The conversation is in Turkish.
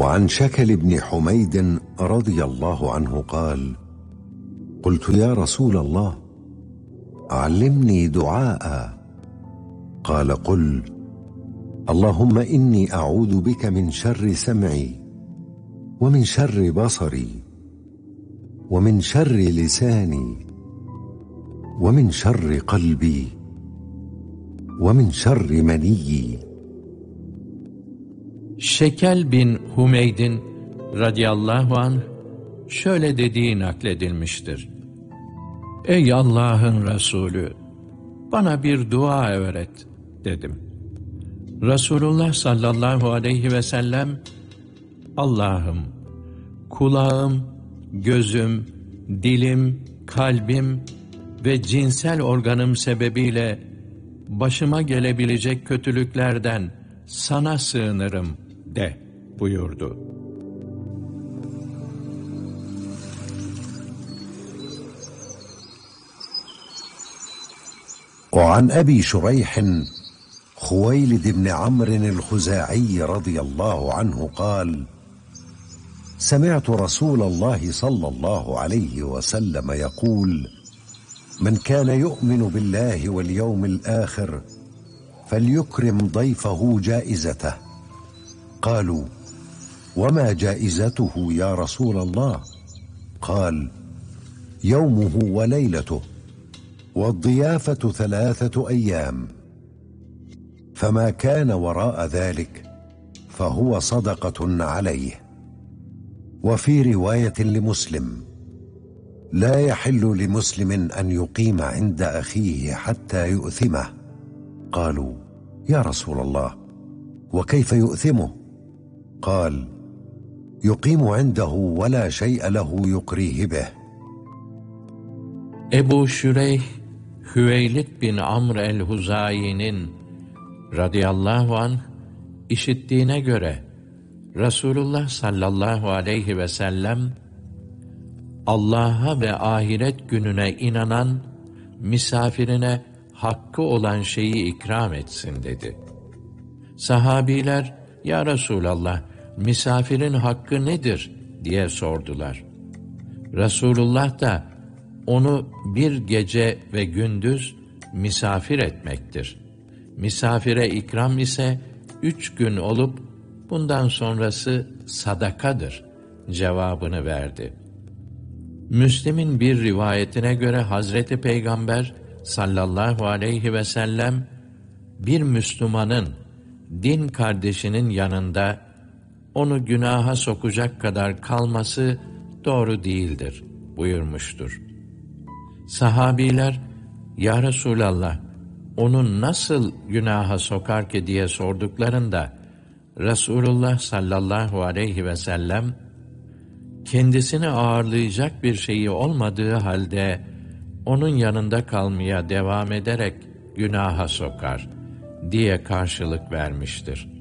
وعن شكل بن حميد رضي الله عنه قال: قلت يا رسول الله علمني دعاء. قال: قل: اللهم إني أعوذ بك من شر سمعي ومن شر بصري ومن شر لساني ومن شر قلبي ومن شر منيي. Şekel bin Humeyd'in radıyallahu anh şöyle dediği nakledilmiştir: Ey Allah'ın Resulü, bana bir dua öğret dedim. Resulullah sallallahu aleyhi ve sellem, Allah'ım, kulağım, gözüm, dilim, kalbim ve cinsel organım sebebiyle başıma gelebilecek kötülüklerden sana sığınırım de buyurdu. وعن أبي شريح خويلد بن عمرو الخزاعي رضي الله عنه قال: سمعت رسول الله صلى الله عليه وسلم يقول: من كان يؤمن بالله واليوم الآخر فليكرم ضيفه جائزته. قالوا: وما جائزته يا رسول الله؟ قال: يومه وليلته، والضيافة 3 أيام، فما كان وراء ذلك فهو صدقة عليه. وفي رواية لمسلم: لا يحل لمسلم أن يقيم عند أخيه حتى يؤثمه. قالوا: يا رسول الله وكيف يؤثمه؟ قال: يقيم عنده ولا شيء له يقريه به. Ebu Şüreyh, Hüveylid bin Amr el-Huzai'nin radıyallahu anh işittiğine göre Resulullah sallallahu aleyhi ve sellem, Allah'a ve ahiret gününe inanan misafirine hakkı olan şeyi ikram etsin dedi. Sahabiler, ya Resulallah, misafirin hakkı nedir diye sordular. Resulullah da, onu bir gece ve gündüz misafir etmektir. Misafire ikram ise 3 gün olup bundan sonrası sadakadır cevabını verdi. Müslim'in bir rivayetine göre Hazreti Peygamber sallallahu aleyhi ve sellem, bir Müslümanın din kardeşinin yanında onu günaha sokacak kadar kalması doğru değildir buyurmuştur. Sahabiler, ya Resulallah, onu nasıl günaha sokar ki diye sorduklarında, Resulullah sallallahu aleyhi ve sellem, kendisini ağırlayacak bir şeyi olmadığı halde, onun yanında kalmaya devam ederek günaha sokar diye karşılık vermiştir.